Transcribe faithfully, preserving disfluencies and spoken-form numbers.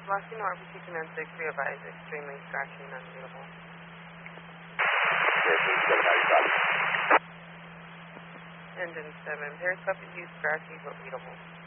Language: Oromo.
Latino R P C Command six, we advise extremely scratchy and unreadable. Engine seven, periscope is used scratchy but readable.